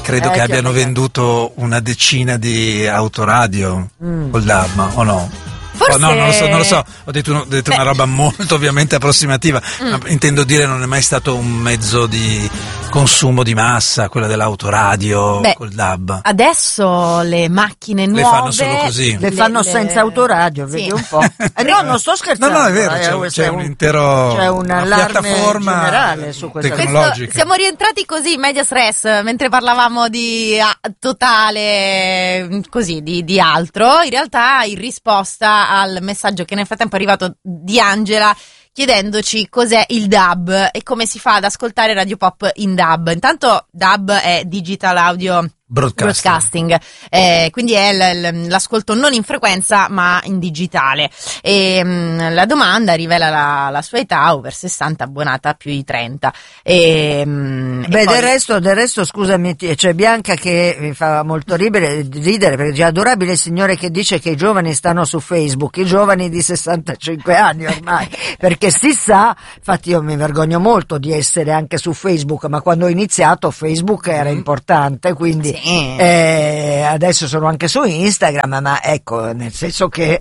credo che abbiano venduto una decina di autoradio col DAB, o no? Forse... Oh, no, non lo so, ho detto una roba molto ovviamente approssimativa, ma intendo dire non è mai stato un mezzo di consumo di massa, quella dell'autoradio col DAB. Adesso le macchine nuove le fanno solo così. Le fanno senza autoradio, vedi un po'. No, non sto scherzando. No, è vero, c'è un intero c'è una piattaforma generale su questa tecnologica. Siamo rientrati così, medias res, mentre parlavamo di totale così, di altro, in realtà in risposta al messaggio che nel frattempo è arrivato di Angela chiedendoci cos'è il DAB e come si fa ad ascoltare Radio Pop in DAB. Intanto DAB è Digital Audio Broadcasting, quindi è l'ascolto non in frequenza ma in digitale. La domanda rivela la sua età, over 60, abbonata a più di 30. Del resto, scusami, c'è Bianca che mi fa molto ridere perché è adorabile il signore che dice che i giovani stanno su Facebook, i giovani di 65 anni ormai, perché si sa, infatti io mi vergogno molto di essere anche su Facebook, ma quando ho iniziato Facebook era importante, quindi adesso sono anche su Instagram, ma ecco, nel senso che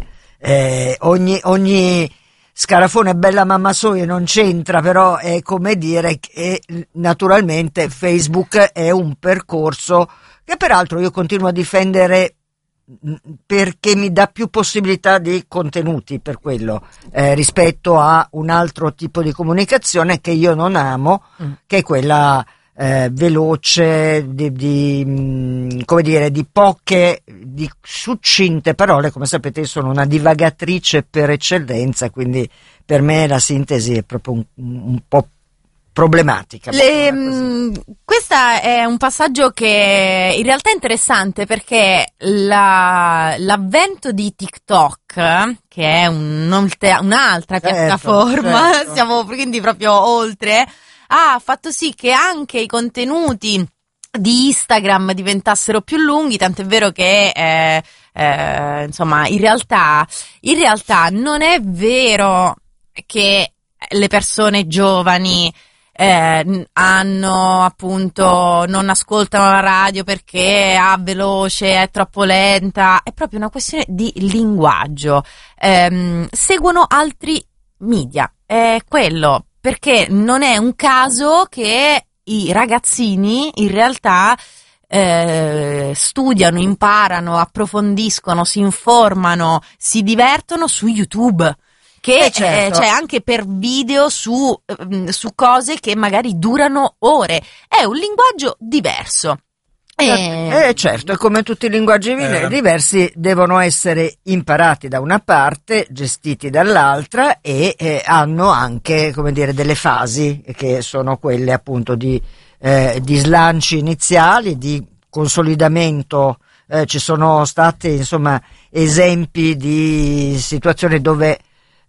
ogni scarafone bella mamma soia non c'entra, però è come dire che naturalmente Facebook è un percorso che peraltro io continuo a difendere perché mi dà più possibilità di contenuti, per quello rispetto a un altro tipo di comunicazione che io non amo, che è quella veloce, come dire, di poche, di succinte parole. Come sapete io sono una divagatrice per eccellenza, quindi per me la sintesi è proprio un po' problematica. Questo è un passaggio che in realtà è interessante perché l'avvento di TikTok, che è un'altra piattaforma, certo. Siamo quindi proprio oltre, ha fatto sì che anche i contenuti di Instagram diventassero più lunghi, tant'è vero che insomma in realtà non è vero che le persone giovani hanno appunto non ascoltano la radio perché è veloce, è troppo lenta, è proprio una questione di linguaggio, seguono altri media, è quello, perché non è un caso che i ragazzini in realtà studiano, imparano, approfondiscono, si informano, si divertono su YouTube, che certo. c'è anche per video su cose che magari durano ore. È un linguaggio diverso. Certo, e come tutti i linguaggi diversi devono essere imparati da una parte, gestiti dall'altra, e hanno anche, come dire, delle fasi che sono quelle appunto di slanci iniziali, di consolidamento. Ci sono stati insomma esempi di situazioni dove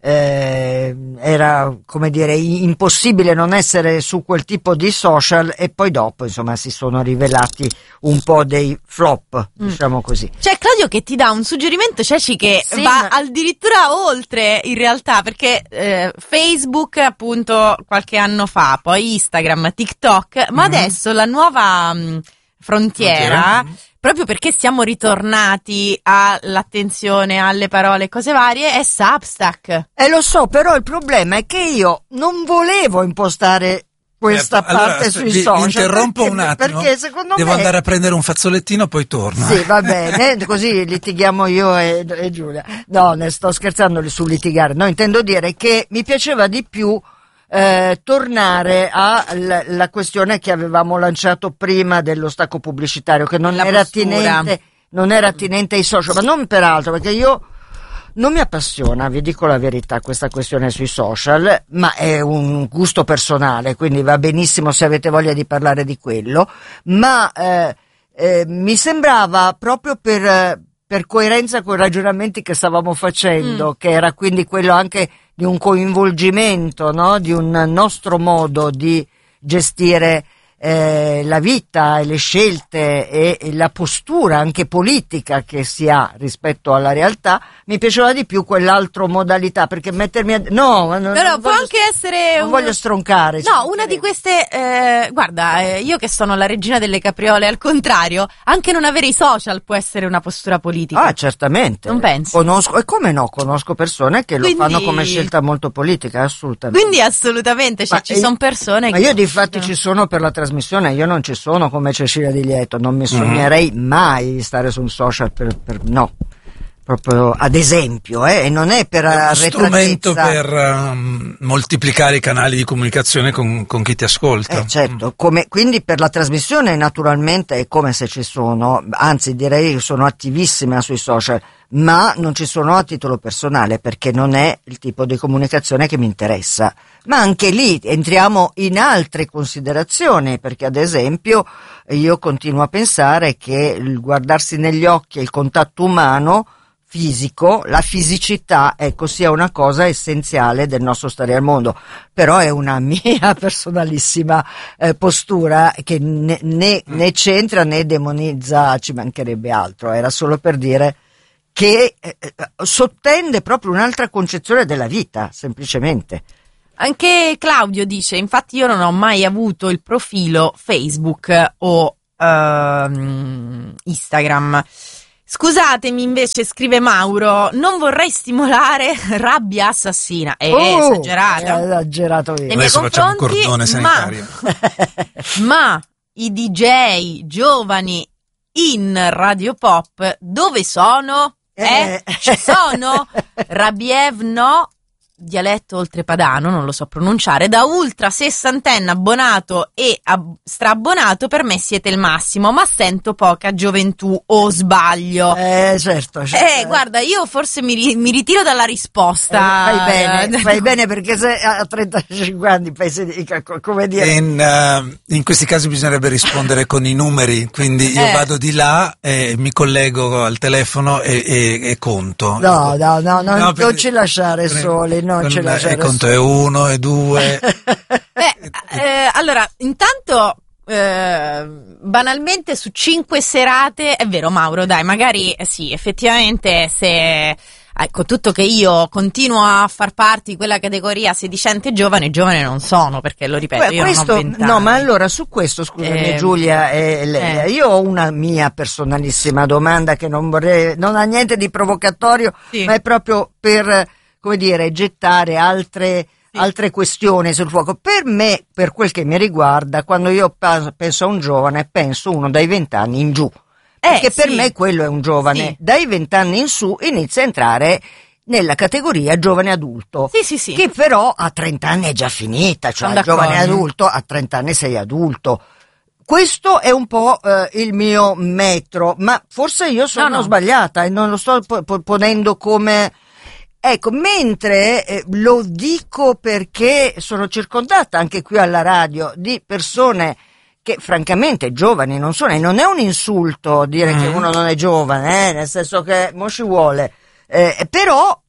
era, come dire, impossibile non essere su quel tipo di social, e poi dopo insomma si sono rivelati un po' dei flop, diciamo così. C'è Claudio che ti dà un suggerimento, Ceci, che va addirittura oltre in realtà, perché Facebook appunto qualche anno fa, poi Instagram, TikTok, ma adesso la nuova frontiera, proprio perché siamo ritornati all'attenzione alle parole, cose varie, è Substack. Lo so, però il problema è che io non volevo impostare questa parte sui social. Mi interrompo un attimo, perché secondo devo me andare a prendere un fazzolettino, poi torno. Sì, va bene, così litighiamo io e Giulia. No, ne sto scherzando su litigare. No, intendo dire che mi piaceva di più tornare alla questione che avevamo lanciato prima dello stacco pubblicitario, che non era attinente ai social, ma non per altro, perché io non mi appassiona, vi dico la verità, questa questione sui social, ma è un gusto personale, quindi va benissimo se avete voglia di parlare di quello, ma mi sembrava, proprio per coerenza con i ragionamenti che stavamo facendo, che era quindi quello anche di un coinvolgimento, no? Di un nostro modo di gestire la vita e le scelte e la postura anche politica che si ha rispetto alla realtà, mi piaceva di più quell'altro modalità, perché mettermi a... No, può anche essere... Non voglio stroncare. No, una di queste... guarda, io che sono la regina delle capriole, al contrario, anche non avere i social può essere una postura politica. Ah, certamente. Non pensi? Conosco, e come no, conosco persone che lo fanno come scelta molto politica, assolutamente. Quindi assolutamente, cioè, ci sono persone che... Ma io difatti ci sono per la trasmissione, io non ci sono come Cecilia Di Lieto, non mi sognerei mai di stare su un social no, proprio ad esempio, e non è per strumento per moltiplicare i canali di comunicazione con chi ti ascolta. Certo, quindi per la trasmissione naturalmente è come se ci sono, anzi direi che sono attivissima sui social, ma non ci sono a titolo personale, perché non è il tipo di comunicazione che mi interessa. Ma anche lì entriamo in altre considerazioni, perché ad esempio io continuo a pensare che il guardarsi negli occhi e il contatto umano fisico, la fisicità, ecco, sia una cosa essenziale del nostro stare al mondo. Però è una mia personalissima postura che né c'entra né demonizza, ci mancherebbe altro, era solo per dire che sottende proprio un'altra concezione della vita, semplicemente. Anche Claudio dice, infatti io non ho mai avuto il profilo Facebook o Instagram. Scusatemi, invece, scrive Mauro, non vorrei stimolare rabbia assassina. È esagerato io. Adesso facciamo un cordone sanitario. Ma i DJ giovani in Radio Pop dove sono? Ci sono? Rabiev no, dialetto oltrepadano, non lo so pronunciare, da ultra sessantenne abbonato e straabbonato per me siete il massimo, ma sento poca gioventù, o sbaglio? Certo. Guarda, io forse mi ritiro dalla risposta. Fai bene perché se a 35 anni come dire. In questi casi bisognerebbe rispondere con i numeri, quindi io vado di là, mi collego al telefono e conto. No, non ci lasciare soli. Non ce l'ha, conto è 1 e 2. Allora, intanto banalmente su 5 serate, è vero Mauro, dai, magari sì, effettivamente se ecco, tutto che io continuo a far parte di quella categoria sedicente giovane non sono, perché lo ripeto, io non ho 20 anni. No, ma allora su questo, scusami Giulia e Lea, io ho una mia personalissima domanda che non ha niente di provocatorio, sì, ma è proprio per, come dire, gettare altre questioni sul fuoco. Per me, per quel che mi riguarda, quando io penso a un giovane, penso uno dai 20 anni in giù. Perché per me quello è un giovane. Sì. Dai 20 anni in su inizia a entrare nella categoria giovane adulto. Sì. Che però a 30 anni è già finita, cioè il giovane adulto, a 30 anni sei adulto. Questo è un po' il mio metro, ma forse io sono sbagliata e non lo sto ponendo come... Ecco, mentre lo dico perché sono circondata anche qui alla radio di persone che francamente giovani non sono, e non è un insulto dire che uno non è giovane, nel senso che mo ci vuole, però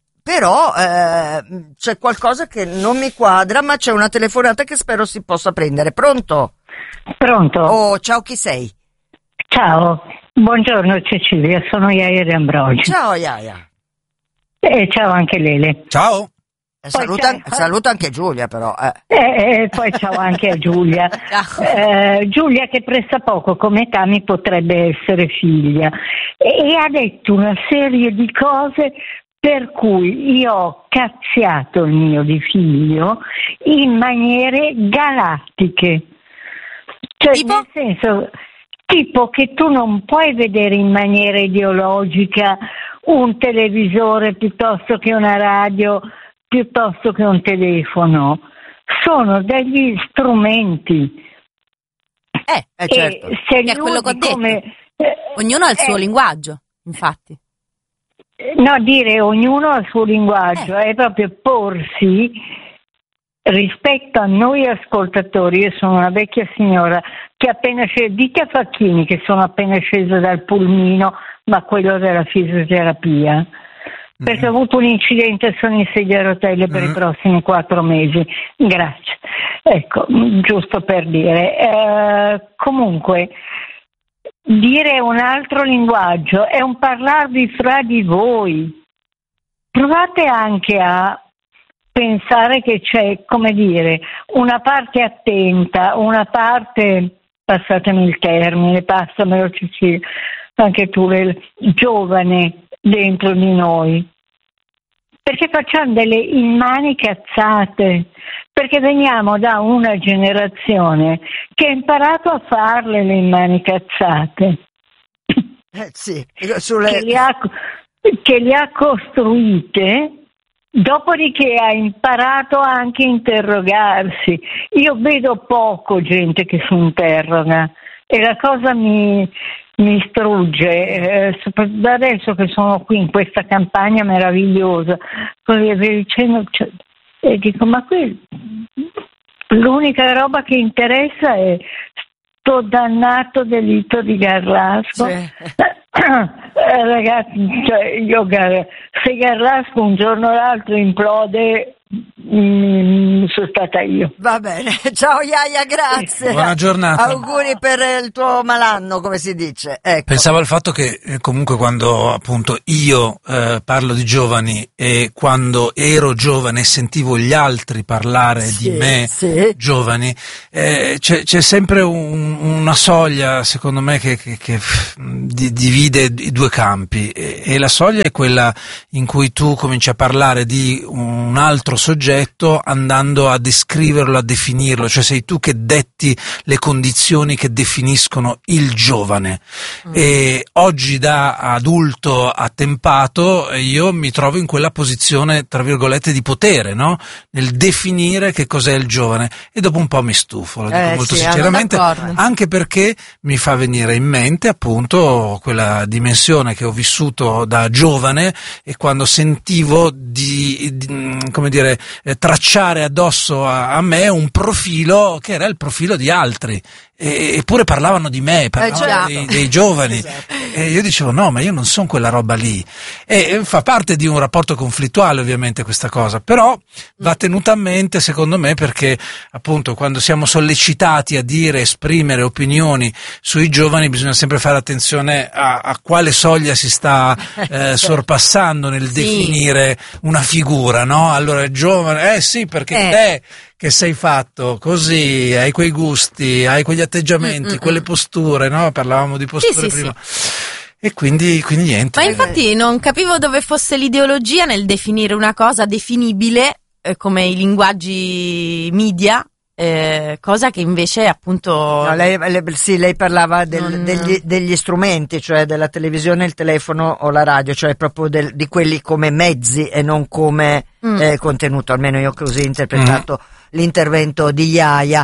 c'è qualcosa che non mi quadra, ma c'è una telefonata che spero si possa prendere. Pronto? Pronto? Oh, ciao, chi sei? Ciao, buongiorno Cecilia, sono Iaia De Ambrogio. Ciao Iaia. E ciao anche Lele. Ciao. Saluta anche Giulia però. Poi ciao anche a Giulia. Giulia che pressappoco come età mi potrebbe essere figlia e ha detto una serie di cose per cui io ho cazziato il mio di figlio in maniere galattiche. Cioè, tipo? Nel senso, tipo che tu non puoi vedere in maniera ideologica un televisore piuttosto che una radio, piuttosto che un telefono. Sono degli strumenti. Certo. Se è quello che ho detto. Ognuno ha il suo linguaggio, infatti. No, dire ognuno ha il suo linguaggio, è proprio porsi rispetto a noi ascoltatori. Io sono una vecchia signora che appena dite a Facchini che sono appena scesa dal pulmino, ma quello della fisioterapia. perché ho avuto un incidente e sono in sedia a rotelle per i prossimi 4 mesi. Grazie. Ecco, giusto per dire. Comunque, dire un altro linguaggio è un parlarvi fra di voi. Provate anche a pensare che c'è, come dire, una parte attenta, una parte, passatemi il termine, passamelo Cecilia, anche tu, giovane dentro di noi. Perché facciamo delle immani cazzate, perché veniamo da una generazione che ha imparato a farle le immani cazzate. Sì, che le ha costruite, dopodiché ha imparato anche a interrogarsi. Io vedo poco gente che si interroga e la cosa mi strugge, soprattutto adesso che sono qui in questa campagna meravigliosa, così dicendo, e dico, ma qui l'unica roba che interessa è sto dannato delitto di Garlasco. Sì. Ragazzi, se Garlasco un giorno o l'altro implode, sono stata io. Va bene, ciao Iaia, grazie. Buona giornata. Auguri per il tuo malanno, come si dice. Ecco. Pensavo al fatto che comunque quando appunto io parlo di giovani e quando ero giovane sentivo gli altri parlare di me giovani, c'è sempre una soglia, secondo me, che divide i due campi, e la soglia è quella in cui tu cominci a parlare di un altro soggetto andando a descriverlo, a definirlo, cioè sei tu che detti le condizioni che definiscono il giovane. E oggi da adulto attempato io mi trovo in quella posizione, tra virgolette, di potere, no? Nel definire che cos'è il giovane, e dopo un po' mi stufo, lo dico molto sinceramente, anche perché mi fa venire in mente appunto quella dimensione che ho vissuto da giovane, e quando sentivo come dire, tracciare addosso a me un profilo che era il profilo di altri, eppure parlavano di me, parlavano dei giovani. Esatto. E io dicevo no, ma io non sono quella roba lì, e fa parte di un rapporto conflittuale ovviamente questa cosa, però va tenuta a mente secondo me, perché appunto quando siamo sollecitati a dire, esprimere opinioni sui giovani, bisogna sempre fare attenzione a quale soglia si sta sorpassando nel definire una figura, no? Allora è giovane, sì, perché te che sei fatto così, hai quei gusti, hai quegli atteggiamenti, quelle posture, no? Parlavamo di posture prima. E quindi niente. Ma infatti non capivo dove fosse l'ideologia nel definire una cosa definibile come i linguaggi media, cosa che invece appunto... No, lei parlava degli strumenti, cioè della televisione, il telefono o la radio, cioè proprio di quelli come mezzi e non come contenuto, almeno io così ho interpretato l'intervento di Iaia.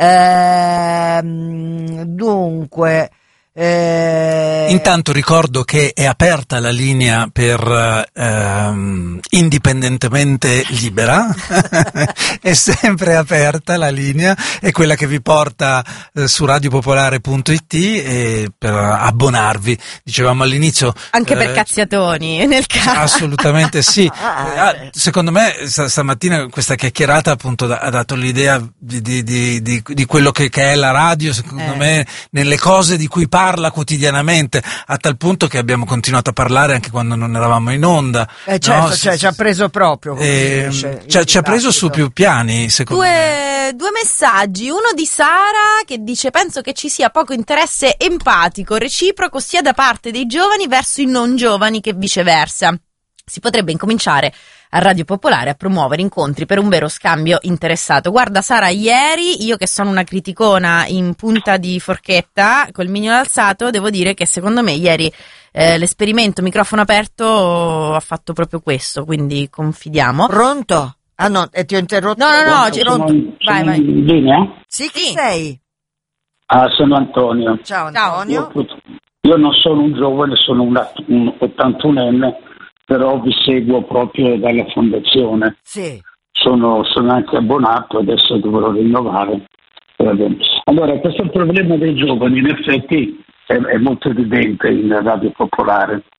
Dunque... Intanto ricordo che è aperta la linea per indipendentemente libera, è sempre aperta la linea, è quella che vi porta su radiopopolare.it per abbonarvi, dicevamo all'inizio, anche per cazziatoni nel caso. Assolutamente sì. Secondo me stamattina questa chiacchierata appunto ha dato l'idea di quello che è la radio, secondo me, nelle cose di cui parla quotidianamente, a tal punto che abbiamo continuato a parlare anche quando non eravamo in onda. Certo, no? Ci ha preso proprio. Ci ha preso su più piani, secondo me. Due messaggi, uno di Sara che dice: penso che ci sia poco interesse empatico, reciproco sia da parte dei giovani verso i non giovani che viceversa. Si potrebbe incominciare a Radio Popolare a promuovere incontri per un vero scambio interessato. Guarda Sara, ieri io che sono una criticona in punta di forchetta col mignolo alzato, devo dire che secondo me ieri l'esperimento microfono aperto ha fatto proprio questo, quindi confidiamo. Pronto? Ah no, ti ho interrotto. No, pronto. Vai. In linea? Sì, chi sei? Sono Antonio. Ciao Antonio. Io non sono un giovane, sono un 81enne, però vi seguo proprio dalla fondazione. Sì. Sono anche abbonato, adesso dovrò rinnovare. Allora, questo problema dei giovani in effetti è molto evidente in Radio Popolare.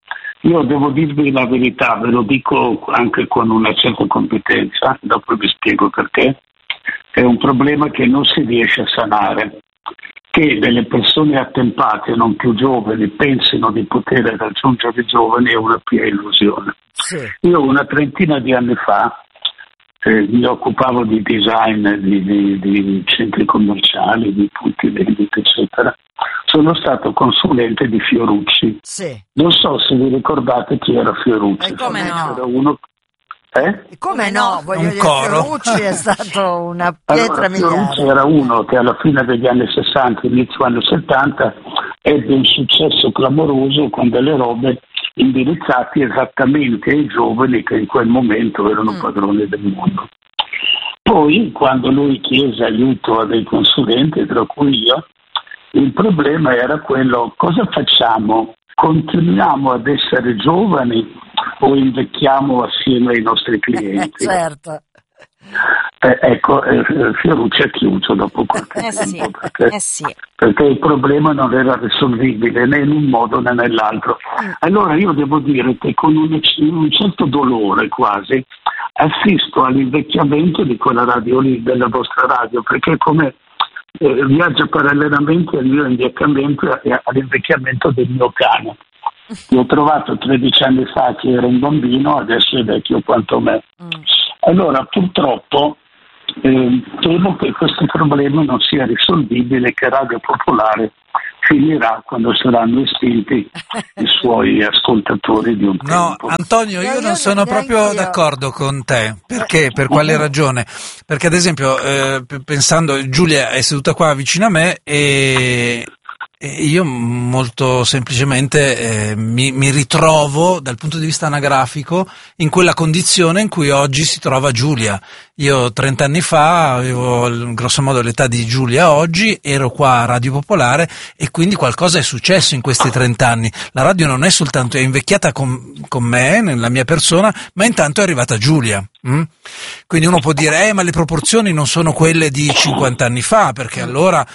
Io devo dirvi la verità, ve lo dico anche con una certa competenza, dopo vi spiego perché. È un problema che non si riesce a sanare, che delle persone attempate, non più giovani, pensino di poter raggiungere i giovani è una pia illusione. Sì. Io una trentina di anni fa mi occupavo di design di centri commerciali, di punti vendita, eccetera. Sono stato consulente di Fiorucci. Sì. Non so se vi ricordate chi era Fiorucci. E come no? Era uno... Come no? Voglio Un dire, coro. Fiorucci è stato una pietra Fiorucci miliare. era uno che alla fine degli anni 60, inizio anni 70, ebbe un successo clamoroso con delle robe indirizzate esattamente ai giovani che in quel momento erano padroni del mondo. Poi, quando lui chiese aiuto a dei consulenti, tra cui io, il problema era quello: cosa facciamo? Continuiamo ad essere giovani o invecchiamo assieme ai nostri clienti? Certo. Ecco, Fiorucci ha chiuso dopo qualche tempo perché il problema non era risolvibile né in un modo né nell'altro. Allora io devo dire che con un certo dolore quasi assisto all'invecchiamento di quella radio lì, della vostra radio, perché come viaggia parallelamente al mio invecchiamento e all'invecchiamento del mio cane. L'ho trovato 13 anni fa che era un bambino, adesso è vecchio quanto me. Allora purtroppo temo che questo problema non sia risolvibile, che Radio Popolare finirà quando saranno estinti i suoi ascoltatori di un tempo. No, Antonio, io non sono proprio d'accordo con te. Perché? Per quale ragione? Perché ad esempio, pensando, Giulia è seduta qua vicino a me e io molto semplicemente mi ritrovo dal punto di vista anagrafico in quella condizione in cui oggi si trova Giulia. Io 30 anni fa avevo grosso modo l'età di Giulia oggi, ero qua a Radio Popolare e quindi qualcosa è successo in questi 30 anni. La radio non è soltanto, è invecchiata con me, nella mia persona, ma intanto è arrivata Giulia. Quindi uno può dire, ma le proporzioni non sono quelle di 50 anni fa, perché allora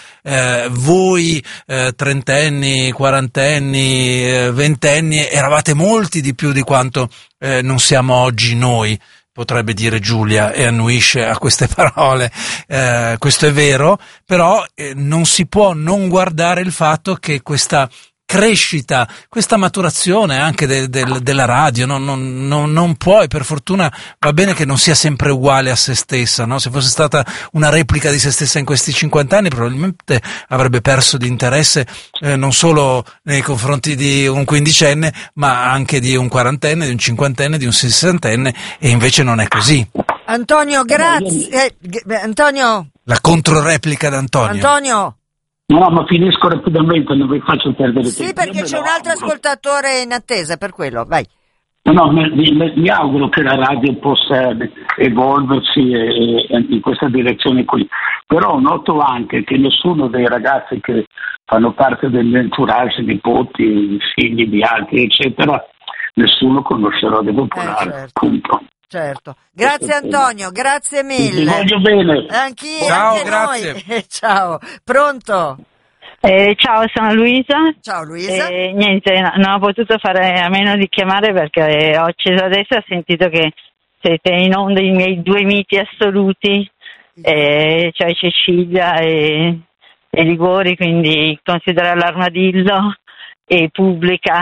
voi trentenni, quarantenni, ventenni eravate molti di più di quanto non siamo oggi noi, potrebbe dire Giulia, e annuisce a queste parole. Questo è vero, però non si può non guardare il fatto che questa crescita, questa maturazione anche della radio non puoi, per fortuna va bene che non sia sempre uguale a se stessa, no? Se fosse stata una replica di se stessa in questi 50 anni probabilmente avrebbe perso di interesse non solo nei confronti di un quindicenne, ma anche di un quarantenne, di un cinquantenne, di un sessantenne, e invece non è così. Antonio, grazie. Antonio. La controreplica d'Antonio. Antonio. No, ma finisco rapidamente, non vi faccio perdere tempo. Sì, perché c'è un altro ascoltatore in attesa, per quello, vai. No, mi auguro che la radio possa evolversi in questa direzione qui, però noto anche che nessuno dei ragazzi che fanno parte dell'entourage, nipoti, figli di altri, eccetera, nessuno conosce Radio Popolare, certo. Punto. Certo. Grazie Antonio, grazie mille. Ti voglio bene. Anch'io. Ciao, anche grazie. Noi. Ciao. Pronto? Ciao, sono Luisa. Ciao Luisa. Niente, non ho potuto fare a meno di chiamare perché ho acceso adesso e ho sentito che siete in onda i miei due miti assoluti, cioè Cecilia e Liguori, quindi considero l'Armadillo e Pubblica.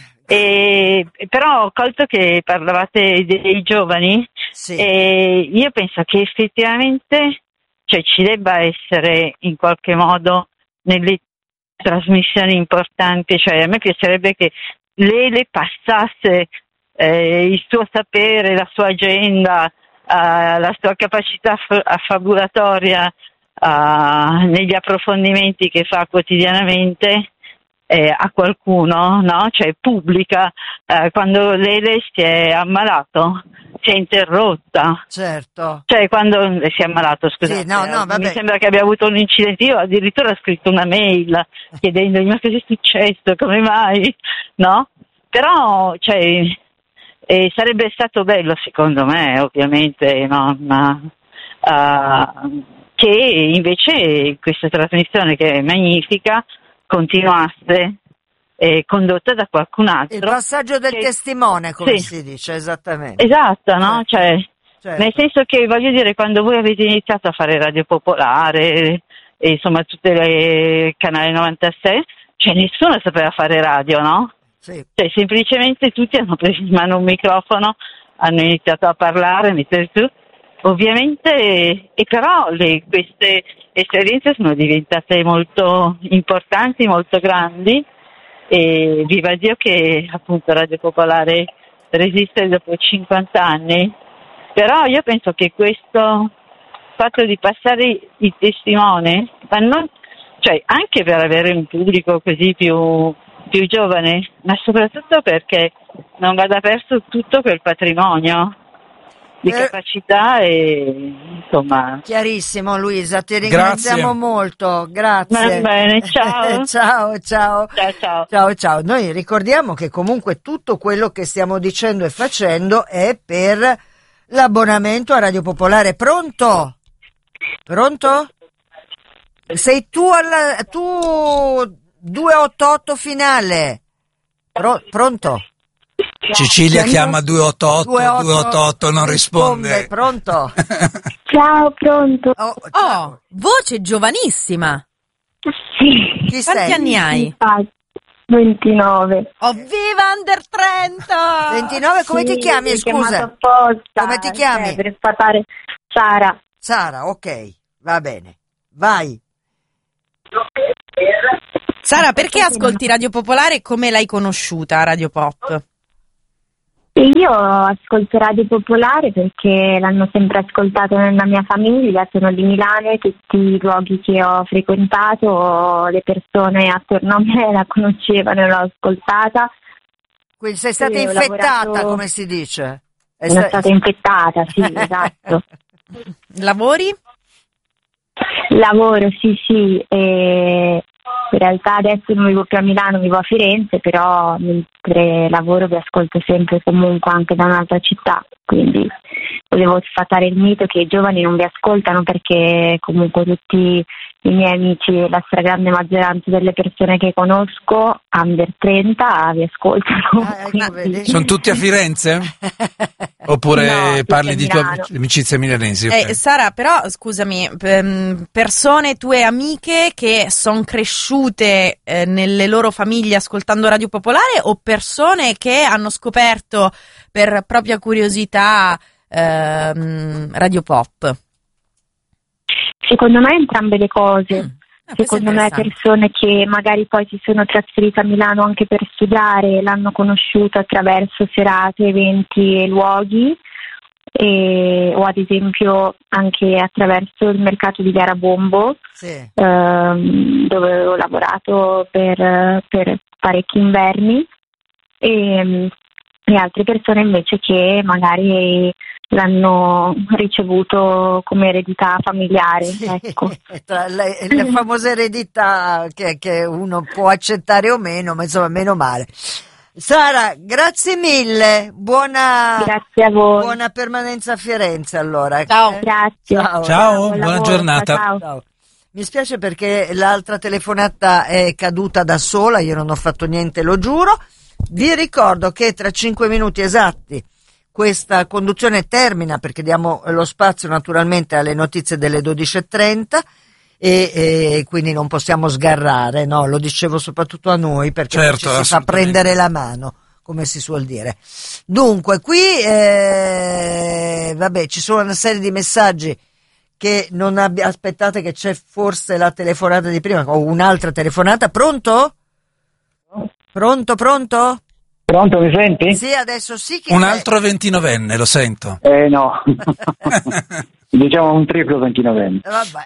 Però ho colto che parlavate dei giovani, sì. E io penso che effettivamente ci debba essere in qualche modo nelle trasmissioni importanti, a me piacerebbe che Lele passasse il suo sapere, la sua agenda, la sua capacità affabulatoria negli approfondimenti che fa quotidianamente a qualcuno, no? Pubblica, quando Lele si è ammalato, si è interrotta. Certo. Quando si è ammalato, scusate. Sì, no, vabbè. Mi sembra che abbia avuto un incidente. Io addirittura ho scritto una mail chiedendogli ma cosa è successo, come mai, no? Però, sarebbe stato bello, secondo me, ovviamente, no? Che invece questa trasmissione, che è magnifica, continuasse condotta da qualcun altro. Il passaggio del testimone, come si dice, esattamente. Esatto, no? Certo. Nel senso che, voglio dire, quando voi avete iniziato a fare Radio Popolare e insomma tutte le Canale 96, cioè nessuno sapeva fare radio, no? Sì. Cioè semplicemente tutti hanno preso in mano un microfono, hanno iniziato a parlare, a mettere su. Ovviamente, e però queste esperienze sono diventate molto importanti, molto grandi, e viva Dio che appunto Radio Popolare resiste dopo 50 anni. Però io penso che questo fatto di passare il testimone, ma non, cioè anche per avere un pubblico così più giovane, ma soprattutto perché non vada perso tutto quel patrimonio di capacità e insomma. Chiarissimo, Luisa, ti ringraziamo molto, grazie. Va bene, ciao. Ciao. Noi ricordiamo che comunque tutto quello che stiamo dicendo e facendo è per l'abbonamento a Radio Popolare. Pronto? Sei tu 288 finale. Pronto? Cecilia chiama 288, non risponde. Pronto? Ciao, pronto. Oh, voce giovanissima. Sì. Chi Quanti sei? anni hai? 29. Oh, viva Under 30! 29, come ti chiami, scusa? Apposta, Come ti chiami? Per sfatare Sara. Sara, ok, va bene. Vai. Sara, perché ascolti Radio Popolare e come l'hai conosciuta, Radio Pop? Io ascolto Radio Popolare perché l'hanno sempre ascoltato nella mia famiglia, sono di Milano e tutti i luoghi che ho frequentato, le persone attorno a me la conoscevano e l'ho ascoltata. Quindi sei stata infettata, come si dice? Sono stata infettata, sì, esatto. Lavori? Lavoro, sì, e in realtà adesso non vivo più a Milano, vivo a Firenze, però mentre lavoro vi ascolto sempre comunque anche da un'altra città, quindi volevo sfatare il mito che i giovani non vi ascoltano perché comunque tutti i miei amici e la stragrande maggioranza delle persone che conosco, under 30, vi ascoltano. Sono tutti a Firenze? Oppure no, parli di tue amicizie milanesi? Okay. Sara, però scusami, persone tue amiche che sono cresciute nelle loro famiglie ascoltando Radio Popolare o persone che hanno scoperto per propria curiosità Radio Pop? Secondo me entrambe le cose. Secondo me persone che magari poi si sono trasferite a Milano anche per studiare, l'hanno conosciuto attraverso serate, eventi e luoghi, o ad esempio anche attraverso il mercato di Garabombo, sì. Dove ho lavorato per parecchi inverni, e altre persone invece che magari l'hanno ricevuto come eredità familiare, sì, ecco. La famosa eredità che uno può accettare o meno, ma insomma meno male. Sara, grazie mille, grazie a voi. Buona permanenza a Firenze allora. Ciao. Grazie. Ciao, buona giornata. Ciao. Mi spiace perché l'altra telefonata è caduta da sola, io non ho fatto niente, lo giuro. Vi ricordo che tra 5 minuti esatti questa conduzione termina, perché diamo lo spazio naturalmente alle notizie delle 12:30 e quindi non possiamo sgarrare, no? Lo dicevo soprattutto a noi perché certo, ci si fa prendere la mano, come si suol dire. Dunque, qui vabbè, ci sono una serie di messaggi che non aspettate che c'è forse la telefonata di prima o un'altra telefonata. Pronto? Pronto? Pronto, mi senti? Sì, adesso sì. Un altro 29enne, lo sento. No. Diciamo un triplo 29enne.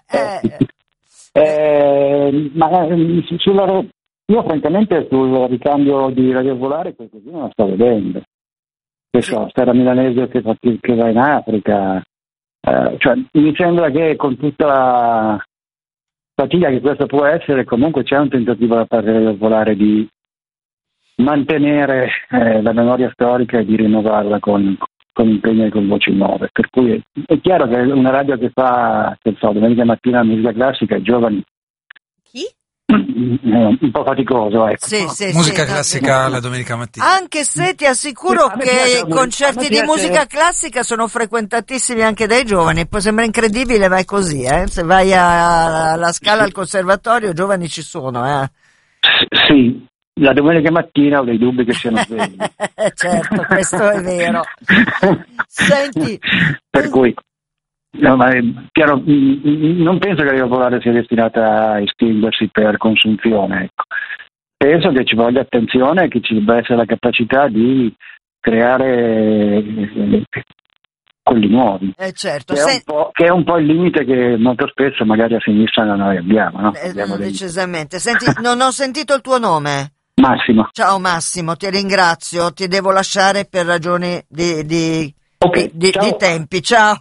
Ma io francamente sul ricambio di Radio Popolare qualcosina non sto vedendo. Stare milanese che va in Africa. Cioè, mi sembra che con tutta la fatica che questo può essere, comunque c'è un tentativo da parte di Radio Popolare di mantenere la memoria storica e di rinnovarla con impegni e con voci nuove, per cui è chiaro che una radio che fa, che so, domenica mattina musica classica, i giovani. Chi? un po' faticoso, ecco. Musica classica la domenica mattina. Anche se ti assicuro che i concerti di musica classica sono frequentatissimi anche dai giovani, poi sembra incredibile, ma è così, se vai alla Scala al conservatorio, giovani ci sono, Sì, la domenica mattina ho dei dubbi che siano svegli. Certo, questo è vero. Senti, per cui no, ma chiaro, non penso che la popolare sia destinata a estinguersi per consunzione, ecco. Penso che ci voglia attenzione e che ci debba essere la capacità di creare quelli nuovi. Certo. Che è un po' il limite che molto spesso magari a sinistra noi abbiamo, no? Decisamente. Senti, non ho sentito il tuo nome. Massimo. Ciao Massimo, ti ringrazio, ti devo lasciare per ragioni di tempi. Ciao.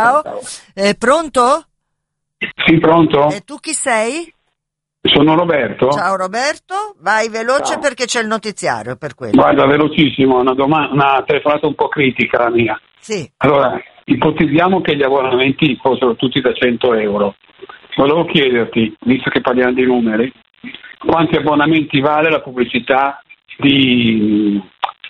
Pronto? Sì, pronto. E tu chi sei? Sono Roberto. Ciao Roberto, vai veloce. Ciao. Perché c'è il notiziario, per quello. Guarda, velocissimo, una telefonata un po' critica la mia. Sì. Allora, ipotizziamo che gli abbonamenti fossero tutti da 100 euro. Volevo chiederti, visto che parliamo di numeri, quanti abbonamenti vale la pubblicità di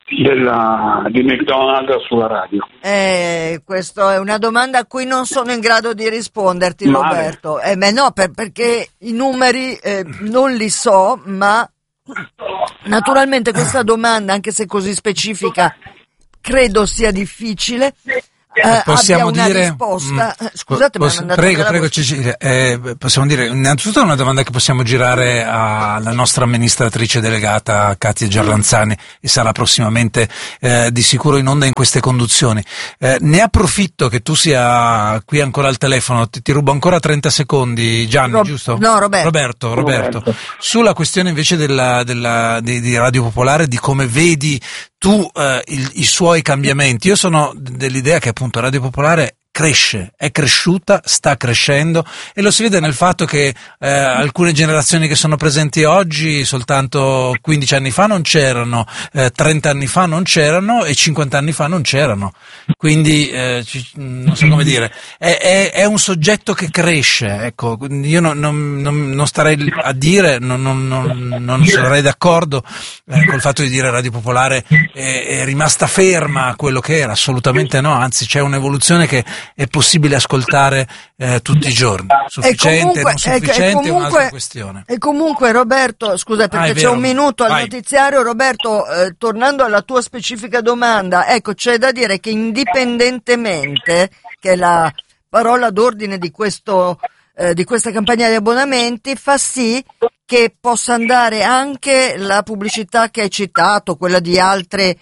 McDonald's sulla radio? Questa è una domanda a cui non sono in grado di risponderti, Roberto. Perché i numeri non li so, ma naturalmente questa domanda, anche se così specifica, credo sia difficile. Possiamo abbia una dire risposta. Scusate, prego Cecilia, possiamo dire innanzitutto una domanda che possiamo girare alla nostra amministratrice delegata Katia Giarlanzani, e sarà prossimamente di sicuro in onda in queste conduzioni. Ne approfitto che tu sia qui ancora al telefono, ti rubo ancora 30 secondi, Gianni, giusto? No, Roberto. Sulla questione invece di Radio Popolare, di come vedi tu i suoi cambiamenti. Io sono dell'idea che appunto Radio Popolare cresce, è cresciuta, sta crescendo, e lo si vede nel fatto che alcune generazioni che sono presenti oggi soltanto 15 anni fa non c'erano, 30 anni fa non c'erano e 50 anni fa non c'erano. Quindi non so come dire, è un soggetto che cresce, ecco. Io non starei a dire, non sarei d'accordo col fatto di dire Radio Popolare è rimasta ferma a quello che era, assolutamente no, anzi c'è un'evoluzione che è possibile ascoltare tutti i giorni. Sufficiente, non sufficiente è un'altra questione. E comunque Roberto, scusa perché c'è un minuto al notiziario. Roberto, tornando alla tua specifica domanda, ecco, c'è da dire che indipendentemente, che è la parola d'ordine di questa campagna di abbonamenti, fa sì che possa andare anche la pubblicità che hai citato, quella di altri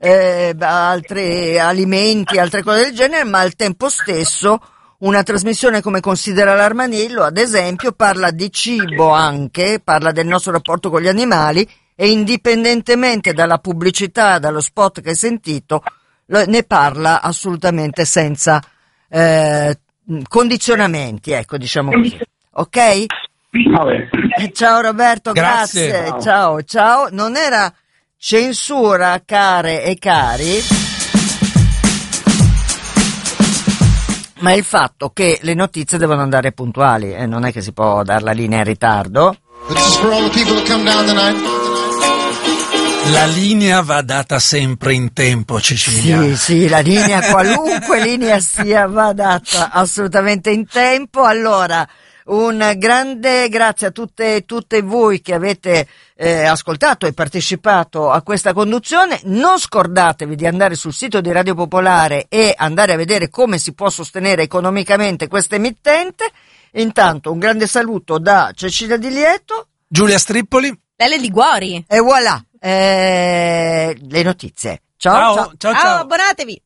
alimenti, altre cose del genere, ma al tempo stesso una trasmissione come Considera l'Armadillo, ad esempio, parla di cibo anche, parla del nostro rapporto con gli animali, e indipendentemente dalla pubblicità, dallo spot che hai sentito, ne parla assolutamente senza condizionamenti, ecco, diciamo così. Ok? Vabbè. Ciao Roberto, grazie. Ciao. Non era censura, care e cari, ma il fatto che le notizie devono andare puntuali e non è che si può dar la linea in ritardo. La linea va data sempre in tempo, Cecilia. Sì, la linea, qualunque linea sia, va data assolutamente in tempo. Allora, un grande grazie a tutte e tutte voi che avete ascoltato e partecipato a questa conduzione. Non scordatevi di andare sul sito di Radio Popolare e andare a vedere come si può sostenere economicamente questa emittente. Intanto un grande saluto da Cecilia Di Lieto, Giulia Strippoli, Lele Liguori e voilà le notizie. Ciao, abbonatevi.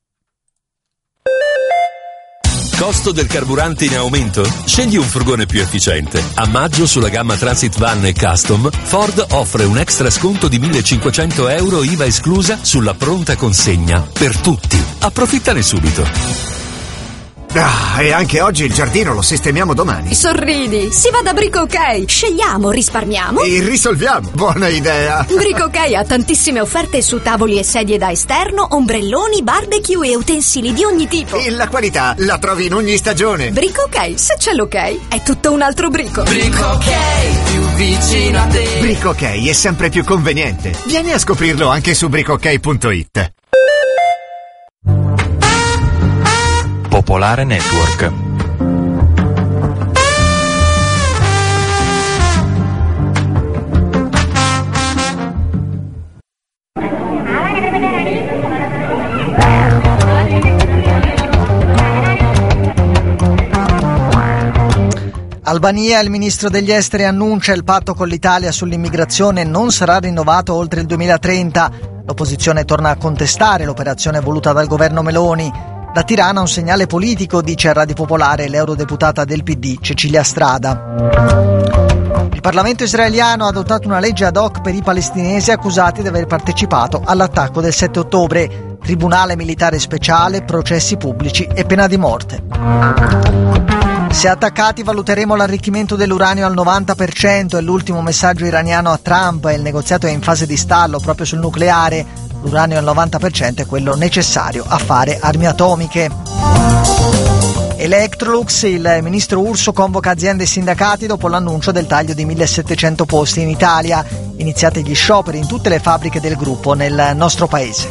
Costo del carburante in aumento? Scegli un furgone più efficiente. A maggio sulla gamma Transit Van e Custom, Ford offre un extra sconto di 1.500 euro IVA esclusa sulla pronta consegna per tutti. Approfittane subito. E anche oggi il giardino lo sistemiamo domani. Sorridi, si va da Brico OK. Scegliamo, risparmiamo e risolviamo. Buona idea. Brico OK ha tantissime offerte su tavoli e sedie da esterno, ombrelloni, barbecue e utensili di ogni tipo. E la qualità la trovi in ogni stagione. Brico OK, se c'è l'ok, è tutto un altro brico. Brico OK, più vicino a te. Brico OK è sempre più conveniente. Vieni a scoprirlo anche su bricook.it. Popolare Network. Albania, il ministro degli esteri, annuncia il patto con l'Italia sull'immigrazione non sarà rinnovato oltre il 2030. L'opposizione torna a contestare l'operazione voluta dal governo Meloni. Da Tirana un segnale politico, dice a Radio Popolare l'eurodeputata del PD Cecilia Strada. Il Parlamento israeliano ha adottato una legge ad hoc per i palestinesi accusati di aver partecipato all'attacco del 7 ottobre. Tribunale militare speciale, processi pubblici e pena di morte. Se attaccati valuteremo l'arricchimento dell'uranio al 90%, è l'ultimo messaggio iraniano a Trump, e il negoziato è in fase di stallo proprio sul nucleare. L'uranio al 90% è quello necessario a fare armi atomiche. Electrolux, il ministro Urso convoca aziende e sindacati dopo l'annuncio del taglio di 1.700 posti in Italia. Iniziati gli scioperi in tutte le fabbriche del gruppo nel nostro paese.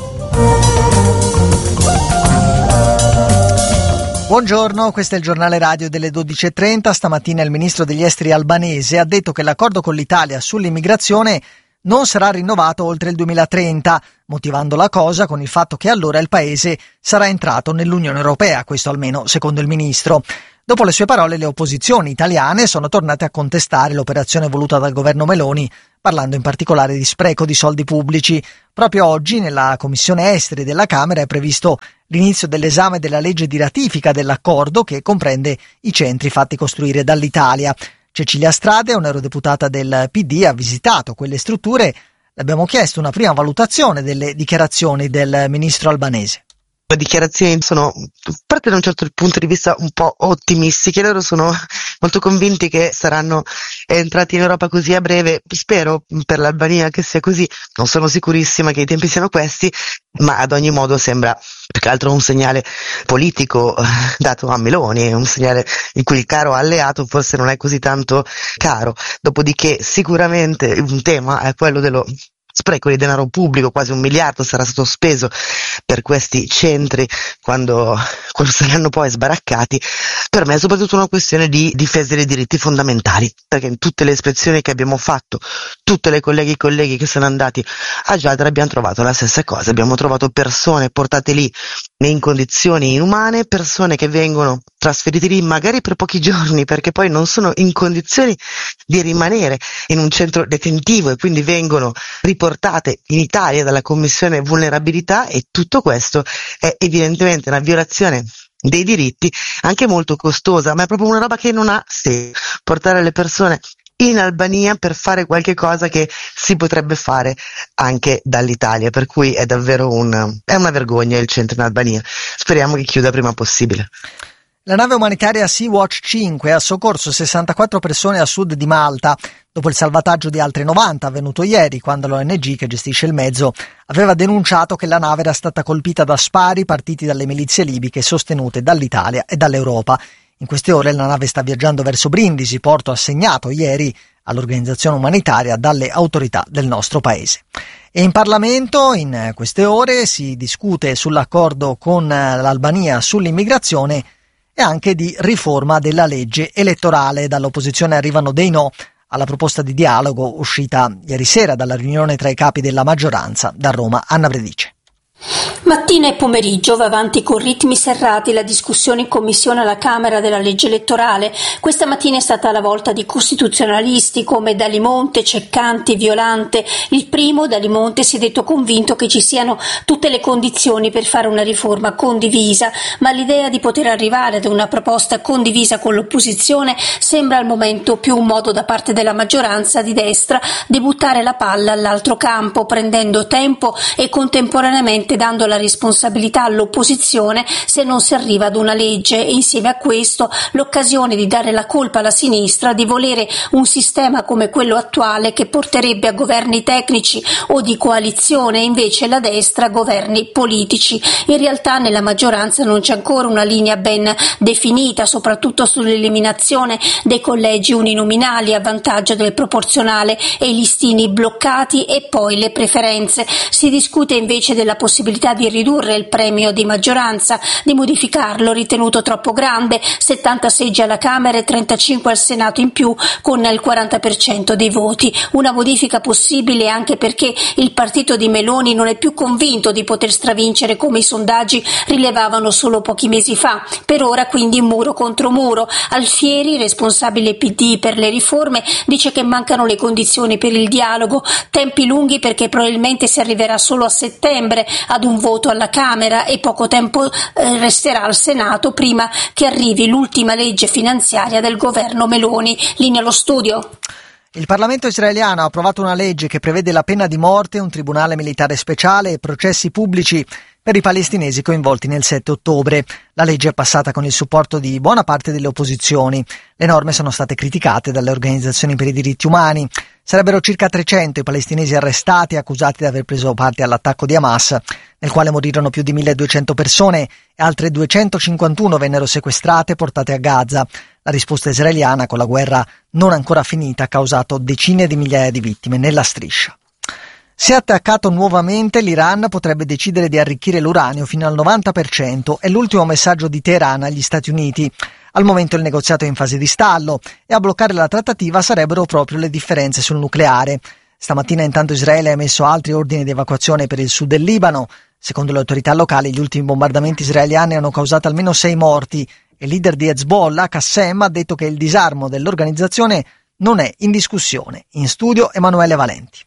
Buongiorno, questo è il giornale radio delle 12.30. Stamattina il ministro degli esteri albanese ha detto che l'accordo con l'Italia sull'immigrazione non sarà rinnovato oltre il 2030, motivando la cosa con il fatto che allora il paese sarà entrato nell'Unione Europea, questo almeno secondo il ministro. Dopo le sue parole, le opposizioni italiane sono tornate a contestare l'operazione voluta dal governo Meloni, parlando in particolare di spreco di soldi pubblici. Proprio oggi nella Commissione Esteri della Camera è previsto l'inizio dell'esame della legge di ratifica dell'accordo che comprende i centri fatti costruire dall'Italia. Cecilia Strade, un'eurodeputata del PD, ha visitato quelle strutture. Le abbiamo chiesto una prima valutazione delle dichiarazioni del ministro albanese. Le dichiarazioni sono, parte da un certo punto di vista, un po' ottimistiche. Loro sono molto convinti che saranno entrati in Europa così a breve. Spero per l'Albania che sia così. Non sono sicurissima che i tempi siano questi, ma ad ogni modo sembra più che altro un segnale politico dato a Meloni, un segnale in cui il caro alleato forse non è così tanto caro. Dopodiché sicuramente un tema è quello dello spreco di denaro pubblico, quasi 1 miliardo sarà stato speso per questi centri quando saranno poi sbaraccati. Per me è soprattutto una questione di difesa dei diritti fondamentali, perché in tutte le ispezioni che abbiamo fatto, tutte le colleghe e colleghi che sono andati a Giadra abbiamo trovato la stessa cosa, abbiamo trovato persone portate lì in condizioni inumane, persone che vengono trasferite lì magari per pochi giorni perché poi non sono in condizioni di rimanere in un centro detentivo e quindi vengono riportate in Italia dalla Commissione Vulnerabilità, e tutto questo è evidentemente una violazione dei diritti anche molto costosa, ma è proprio una roba che non ha senso portare le persone in Albania per fare qualche cosa che si potrebbe fare anche dall'Italia, per cui è davvero è una vergogna il centro in Albania. Speriamo che chiuda prima possibile. La nave umanitaria Sea-Watch 5 ha soccorso 64 persone a sud di Malta, dopo il salvataggio di altre 90 avvenuto ieri, quando l'ONG che gestisce il mezzo aveva denunciato che la nave era stata colpita da spari partiti dalle milizie libiche sostenute dall'Italia e dall'Europa. In queste ore la nave sta viaggiando verso Brindisi, porto assegnato ieri all'organizzazione umanitaria dalle autorità del nostro paese. E in Parlamento in queste ore si discute sull'accordo con l'Albania sull'immigrazione e anche di riforma della legge elettorale. Dall'opposizione arrivano dei no alla proposta di dialogo uscita ieri sera dalla riunione tra i capi della maggioranza. Da Roma, Anna Bredice. Mattina e pomeriggio va avanti con ritmi serrati la discussione in commissione alla Camera della legge elettorale. Questa mattina è stata la volta di costituzionalisti come Dalimonte, Ceccanti, Violante. Il primo, Dalimonte, si è detto convinto che ci siano tutte le condizioni per fare una riforma condivisa, ma l'idea di poter arrivare ad una proposta condivisa con l'opposizione sembra al momento più un modo da parte della maggioranza di destra di buttare la palla all'altro campo, prendendo tempo e contemporaneamente dando la la responsabilità all'opposizione se non si arriva ad una legge, e insieme a questo l'occasione di dare la colpa alla sinistra di volere un sistema come quello attuale che porterebbe a governi tecnici o di coalizione, e invece la destra a governi politici. In realtà nella maggioranza non c'è ancora una linea ben definita, soprattutto sull'eliminazione dei collegi uninominali a vantaggio del proporzionale e i listini bloccati, e poi le preferenze. Si discute invece della possibilità di ridurre il premio di maggioranza, di modificarlo, ritenuto troppo grande, 70 seggi alla Camera e 35 al Senato in più con il 40% dei voti. Una modifica possibile anche perché il partito di Meloni non è più convinto di poter stravincere come i sondaggi rilevavano solo pochi mesi fa. Per ora quindi muro contro muro. Alfieri, responsabile PD per le riforme, dice che mancano le condizioni per il dialogo, tempi lunghi perché probabilmente si arriverà solo a settembre ad un voto alla Camera e poco tempo resterà al Senato prima che arrivi l'ultima legge finanziaria del governo Meloni. Linea allo studio. Il Parlamento israeliano ha approvato una legge che prevede la pena di morte, un tribunale militare speciale e processi pubblici per i palestinesi coinvolti nel 7 ottobre. La legge è passata con il supporto di buona parte delle opposizioni. Le norme sono state criticate dalle organizzazioni per i diritti umani. Sarebbero circa 300 i palestinesi arrestati e accusati di aver preso parte all'attacco di Hamas, nel quale morirono più di 1200 persone e altre 251 vennero sequestrate e portate a Gaza. La risposta israeliana, con la guerra non ancora finita, ha causato decine di migliaia di vittime nella striscia. Se attaccato nuovamente, l'Iran potrebbe decidere di arricchire l'uranio fino al 90%, è l'ultimo messaggio di Teheran agli Stati Uniti. Al momento il negoziato è in fase di stallo e a bloccare la trattativa sarebbero proprio le differenze sul nucleare. Stamattina intanto Israele ha emesso altri ordini di evacuazione per il sud del Libano. Secondo le autorità locali gli ultimi bombardamenti israeliani hanno causato almeno 6 morti e il leader di Hezbollah, Qassem, ha detto che il disarmo dell'organizzazione non è in discussione. In studio Emanuele Valenti.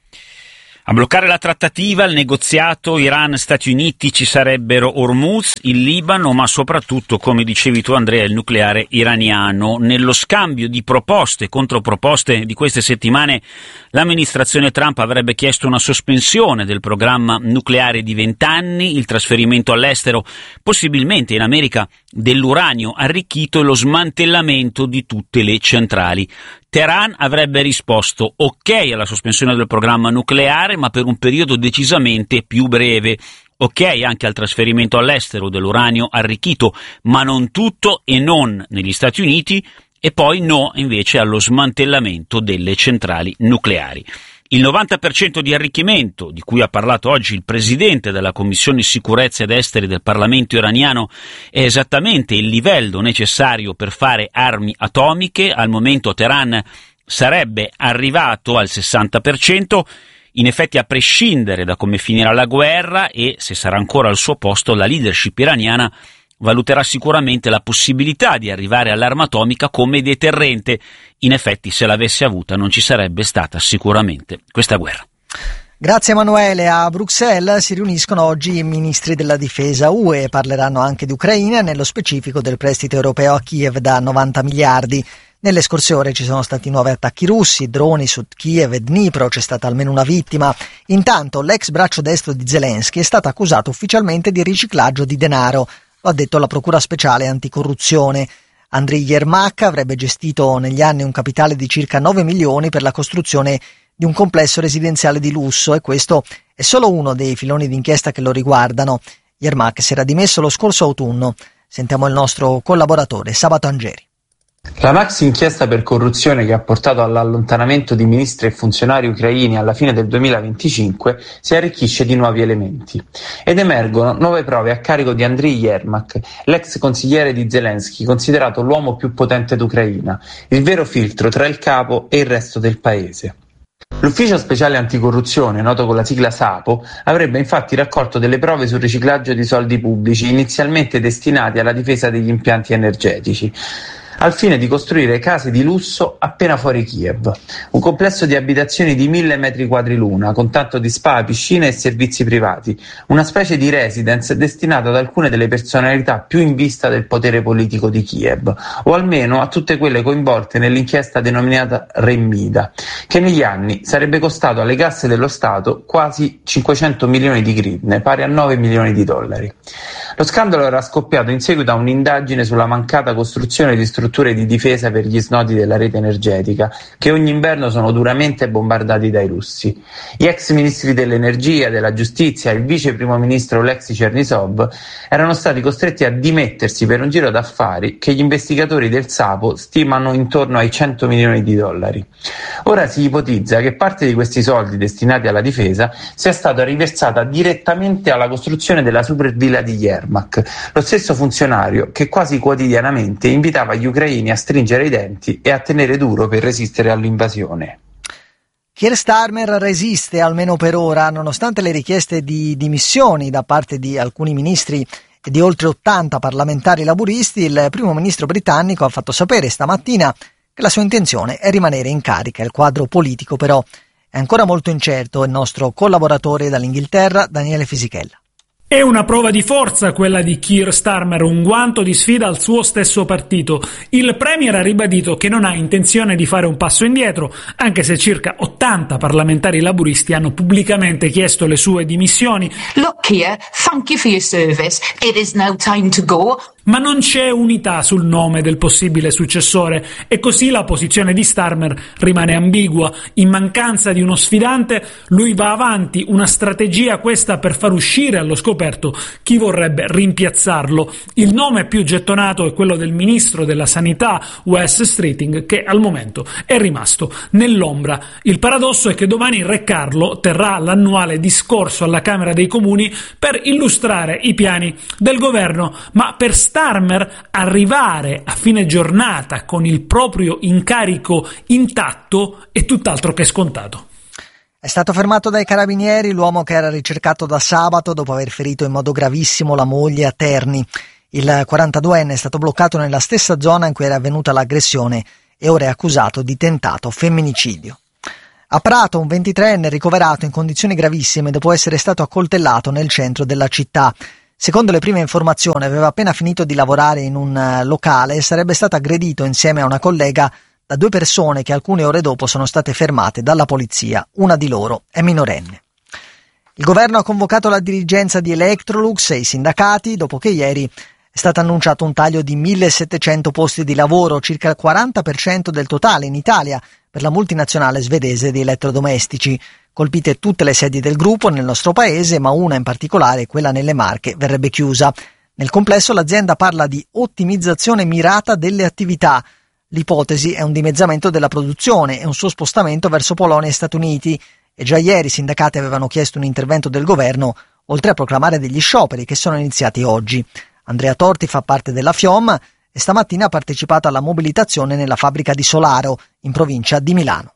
A bloccare la trattativa, il negoziato Iran-Stati Uniti ci sarebbero Hormuz, il Libano, ma soprattutto, come dicevi tu Andrea, il nucleare iraniano. Nello scambio di proposte e controproposte di queste settimane, l'amministrazione Trump avrebbe chiesto una sospensione del programma nucleare di 20 anni, il trasferimento all'estero, possibilmente in America, dell'uranio arricchito e lo smantellamento di tutte le centrali. Teheran avrebbe risposto ok alla sospensione del programma nucleare, ma per un periodo decisamente più breve. Ok anche al trasferimento all'estero dell'uranio arricchito, ma non tutto e non negli Stati Uniti, e poi no invece allo smantellamento delle centrali nucleari. Il 90% di arricchimento, di cui ha parlato oggi il presidente della Commissione Sicurezza ed Esteri del Parlamento iraniano, è esattamente il livello necessario per fare armi atomiche. Al momento Teheran sarebbe arrivato al 60%, in effetti a prescindere da come finirà la guerra e se sarà ancora al suo posto, la leadership iraniana valuterà sicuramente la possibilità di arrivare all'arma atomica come deterrente. In effetti, se l'avesse avuta, non ci sarebbe stata sicuramente questa guerra. Grazie Emanuele. A Bruxelles si riuniscono oggi i ministri della difesa UE, parleranno anche di Ucraina e nello specifico del prestito europeo a Kiev da 90 miliardi. Nelle scorse ore ci sono stati nuovi attacchi russi, droni su Kiev e Dnipro, c'è stata almeno una vittima. Intanto l'ex braccio destro di Zelensky è stato accusato ufficialmente di riciclaggio di denaro. Lo ha detto la Procura Speciale Anticorruzione. Andriy Yermak avrebbe gestito negli anni un capitale di circa 9 milioni per la costruzione di un complesso residenziale di lusso e questo è solo uno dei filoni d'inchiesta che lo riguardano. Yermak si era dimesso lo scorso autunno. Sentiamo il nostro collaboratore Sabato Angeri. La maxi inchiesta per corruzione che ha portato all'allontanamento di ministri e funzionari ucraini alla fine del 2025 si arricchisce di nuovi elementi ed emergono nuove prove a carico di Andriy Yermak, l'ex consigliere di Zelensky, considerato l'uomo più potente d'Ucraina, il vero filtro tra il capo e il resto del paese. L'Ufficio Speciale Anticorruzione, noto con la sigla SAPO, avrebbe infatti raccolto delle prove sul riciclaggio di soldi pubblici inizialmente destinati alla difesa degli impianti energetici. al fine di costruire case di lusso appena fuori Kiev. Un complesso di abitazioni di 1000 metri quadri l'una, con tanto di spa, piscine e servizi privati, una specie di residence destinata ad alcune delle personalità più in vista del potere politico di Kiev, o almeno a tutte quelle coinvolte nell'inchiesta denominata Remida, che negli anni sarebbe costato alle casse dello Stato quasi 500 milioni di hryvnia, pari a 9 milioni di dollari. Lo scandalo era scoppiato in seguito a un'indagine sulla mancata costruzione di strutture di difesa per gli snodi della rete energetica, che ogni inverno sono duramente bombardati dai russi. Gli ex ministri dell'energia, della giustizia e il vice primo ministro Oleksiy Chernysov erano stati costretti a dimettersi per un giro d'affari che gli investigatori del Sapo stimano intorno ai 100 milioni di dollari. Ora si ipotizza che parte di questi soldi destinati alla difesa sia stata riversata direttamente alla costruzione della supervilla di Yermak, lo stesso funzionario che quasi quotidianamente invitava gli ucraini a stringere i denti e a tenere duro per resistere all'invasione. Keir Starmer resiste almeno per ora, nonostante le richieste di dimissioni da parte di alcuni ministri e di oltre 80 parlamentari laburisti. Il primo ministro britannico ha fatto sapere stamattina che la sua intenzione è rimanere in carica. Il quadro politico però è ancora molto incerto. Il nostro collaboratore dall'Inghilterra, Daniele Fisichella. È una prova di forza quella di Keir Starmer, un guanto di sfida al suo stesso partito. Il premier ha ribadito che non ha intenzione di fare un passo indietro, anche se circa 80 parlamentari laburisti hanno pubblicamente chiesto le sue dimissioni. Look Keir, thank you for your service. It is now time to go. Ma non c'è unità sul nome del possibile successore e così la posizione di Starmer rimane ambigua. In mancanza di uno sfidante, lui va avanti, una strategia questa per far uscire allo scoperto chi vorrebbe rimpiazzarlo. Il nome più gettonato è quello del ministro della sanità, Wes Streeting, che al momento è rimasto nell'ombra. Il paradosso è che domani Re Carlo terrà l'annuale discorso alla Camera dei Comuni per illustrare i piani del governo, ma per Starmer arrivare a fine giornata con il proprio incarico intatto è tutt'altro che scontato. È stato fermato dai carabinieri l'uomo che era ricercato da sabato dopo aver ferito in modo gravissimo la moglie a Terni. Il 42enne è stato bloccato nella stessa zona in cui era avvenuta l'aggressione e ora è accusato di tentato femminicidio. A Prato un 23enne è ricoverato in condizioni gravissime dopo essere stato accoltellato nel centro della città. Secondo le prime informazioni aveva appena finito di lavorare in un locale e sarebbe stato aggredito insieme a una collega da due persone che alcune ore dopo sono state fermate dalla polizia. Una di loro è minorenne. Il governo ha convocato la dirigenza di Electrolux e i sindacati dopo che ieri è stato annunciato un taglio di 1.700 posti di lavoro, circa il 40% del totale in Italia, per la multinazionale svedese di elettrodomestici. Colpite tutte le sedi del gruppo nel nostro paese, ma una in particolare, quella nelle Marche, verrebbe chiusa. Nel complesso l'azienda parla di ottimizzazione mirata delle attività. L'ipotesi è un dimezzamento della produzione e un suo spostamento verso Polonia e Stati Uniti. E già ieri i sindacati avevano chiesto un intervento del governo, oltre a proclamare degli scioperi che sono iniziati oggi. Andrea Torti fa parte della FIOM e stamattina ha partecipato alla mobilitazione nella fabbrica di Solaro, in provincia di Milano.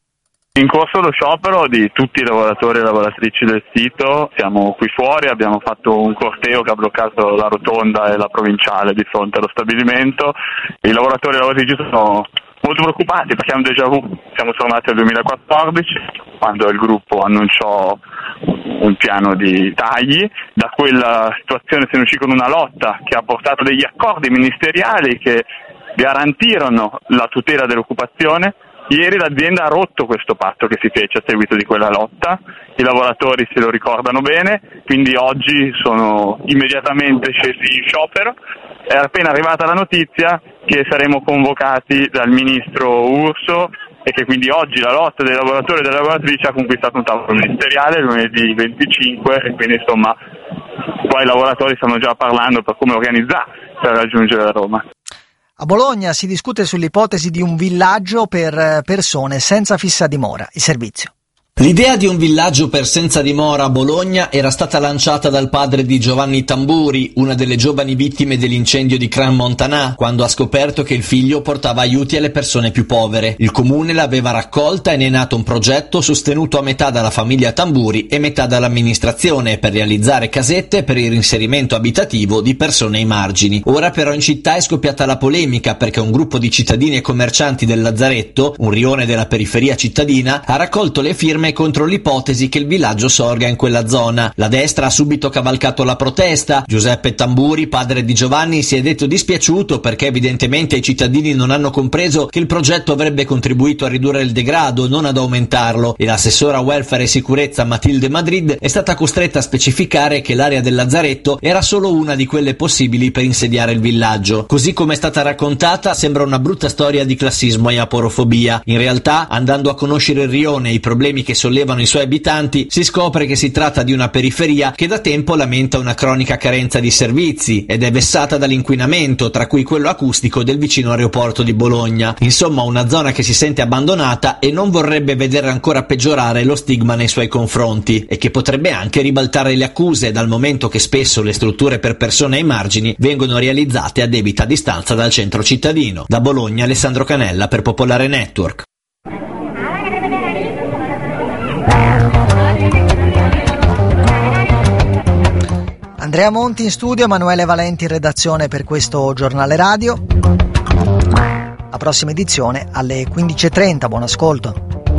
In corso lo sciopero di tutti i lavoratori e lavoratrici del sito, siamo qui fuori, abbiamo fatto un corteo che ha bloccato la rotonda e la provinciale di fronte allo stabilimento. I lavoratori e le lavoratrici sono molto preoccupati perché è un déjà vu. Siamo tornati al 2014 quando il gruppo annunciò un piano di tagli. Da quella situazione se ne uscì con una lotta che ha portato degli accordi ministeriali che garantirono la tutela dell'occupazione. Ieri l'azienda ha rotto questo patto che si fece a seguito di quella lotta, i lavoratori se lo ricordano bene, quindi oggi sono immediatamente scesi in sciopero. È appena arrivata la notizia che saremo convocati dal ministro Urso e che quindi oggi la lotta dei lavoratori e delle lavoratrici ha conquistato un tavolo ministeriale lunedì 25 e quindi insomma qua i lavoratori stanno già parlando per come organizzarsi per raggiungere Roma. A Bologna si discute sull'ipotesi di un villaggio per persone senza fissa dimora, il servizio. L'idea di un villaggio per senza dimora a Bologna era stata lanciata dal padre di Giovanni Tamburi, una delle giovani vittime dell'incendio di Crans-Montana, quando ha scoperto che il figlio portava aiuti alle persone più povere. Il comune l'aveva raccolta e ne è nato un progetto sostenuto a metà dalla famiglia Tamburi e metà dall'amministrazione per realizzare casette per il reinserimento abitativo di persone ai margini. Ora però in città è scoppiata la polemica perché un gruppo di cittadini e commercianti del Lazzaretto, un rione della periferia cittadina, ha raccolto le firme contro l'ipotesi che il villaggio sorga in quella zona. La destra ha subito cavalcato la protesta. Giuseppe Tamburi, padre di Giovanni, si è detto dispiaciuto perché evidentemente i cittadini non hanno compreso che il progetto avrebbe contribuito a ridurre il degrado, non ad aumentarlo, e l'assessora welfare e sicurezza Matilde Madrid è stata costretta a specificare che l'area del Lazzaretto era solo una di quelle possibili per insediare il villaggio. Così come è stata raccontata, sembra una brutta storia di classismo e aporofobia. In realtà, andando a conoscere il rione e i problemi che sollevano i suoi abitanti, si scopre che si tratta di una periferia che da tempo lamenta una cronica carenza di servizi ed è vessata dall'inquinamento, tra cui quello acustico del vicino aeroporto di Bologna. Insomma, una zona che si sente abbandonata e non vorrebbe vedere ancora peggiorare lo stigma nei suoi confronti, e che potrebbe anche ribaltare le accuse, dal momento che spesso le strutture per persone ai margini vengono realizzate a debita distanza dal centro cittadino. Da Bologna, Alessandro Canella per Popolare Network. Andrea Monti in studio, Emanuele Valenti in redazione per questo giornale radio. La prossima edizione alle 15:30. Buon ascolto.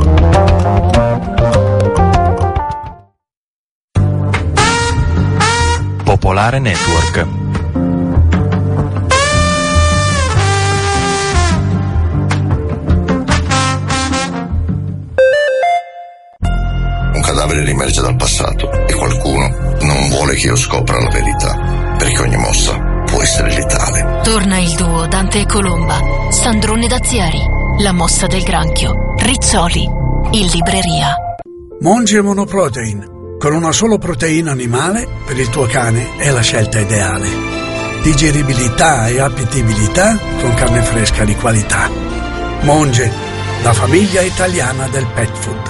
Popolare Network. Un cadavere riemerge dal passato e qualcuno non vuole che io scopra la verità, perché ogni mossa può essere letale. Torna il duo Dante e Colomba, Sandrone Dazieri, La mossa del granchio, Rizzoli, in libreria. Monge Monoprotein, con una solo proteina animale per il tuo cane è la scelta ideale. Digeribilità e appetibilità con carne fresca di qualità. Monge, la famiglia italiana del pet food.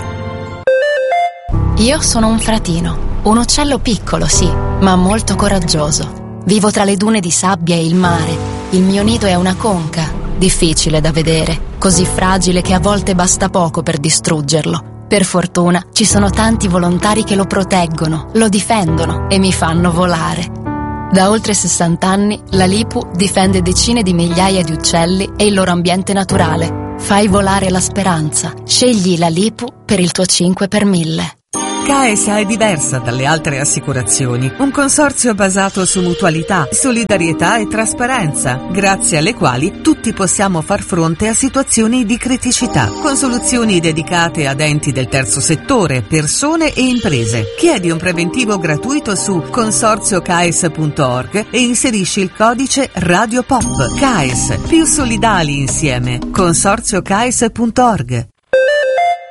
Io sono un fratino, un uccello piccolo sì, ma molto coraggioso. Vivo tra le dune di sabbia e il mare. Il mio nido è una conca, difficile da vedere, così fragile che a volte basta poco per distruggerlo. Per fortuna ci sono tanti volontari che lo proteggono, lo difendono e mi fanno volare. Da oltre 60 anni la LIPU difende decine di migliaia di uccelli e il loro ambiente naturale. Fai volare la speranza. Scegli la LIPU per il tuo 5 per 1000. CAESA è diversa dalle altre assicurazioni, un consorzio basato su mutualità, solidarietà e trasparenza, grazie alle quali tutti possiamo far fronte a situazioni di criticità, con soluzioni dedicate ad enti del terzo settore, persone e imprese. Chiedi un preventivo gratuito su consorziocaes.org e inserisci il codice Radio Pop. CAES, più solidali insieme. consorziocaes.org.